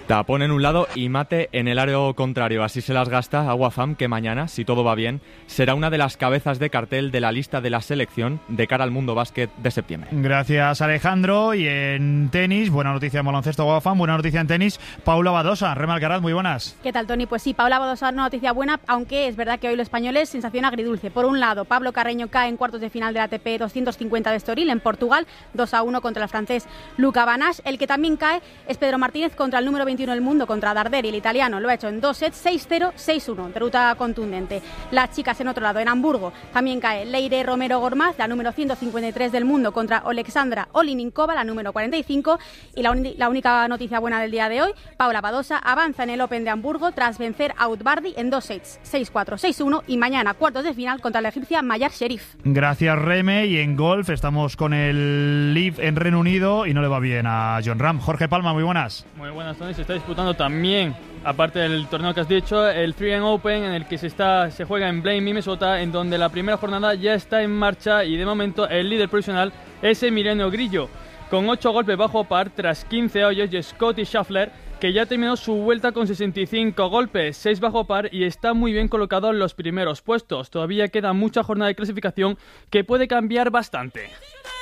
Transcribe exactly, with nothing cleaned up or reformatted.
Tapón en un lado y mate en el aro contrario. Así se las gasta Aguafam, que mañana, si todo va bien, será una de las cabezas de cartel de la lista de la selección de cara al Mundo Básquet de septiembre. Gracias, Alejandro. Y en tenis, buena noticia en baloncesto, Aguafam, buena noticia en tenis, Paula Badosa. Rema Alcaraz, muy buenas. ¿Qué tal, Toni? Pues sí, Paula Badosa, una noticia buena, aunque es verdad que hoy los españoles, sensación agridulce. Por un lado, Pablo Carreño cae en cuartos de final del A T P doscientos cincuenta de Estoril, en Portugal, dos a uno contra el francés Luca Banasch. El que también cae es Pedro Martínez contra el número veintiuno del mundo, contra Darderi, el italiano. Lo ha hecho en dos sets, seis cero, seis uno, derrota contundente. Las chicas en otro lado, en Hamburgo, también cae Leire Romero Gormaz, la número ciento cincuenta y tres del mundo, contra Alexandra Olininkova, la número cuarenta y cinco. Y la, un- la única noticia buena del día de hoy, Paula Badosa avanza en el Open de Hamburgo tras vencer a Outbardi en dos sets, seis cuatro, seis uno, y mañana cuartos de final contra la egipcia Mayar Sherif. Gracias, Reme. Y en golf estamos con el Live en Reino Unido y no le va bien a John Ram. Jorge Palma, muy buenas. Muy buenas, Tony. Se está disputando también, aparte del torneo que has dicho, el tres eme Open, en el que se está se juega en Blaine, Minnesota, en donde la primera jornada ya está en marcha y de momento el líder provisional es Emiliano Grillo, con ocho golpes bajo par tras quince hoyos, y Scotty Scheffler, que ya terminó su vuelta con sesenta y cinco golpes, seis bajo par, y está muy bien colocado en los primeros puestos. Todavía queda mucha jornada de clasificación que puede cambiar bastante.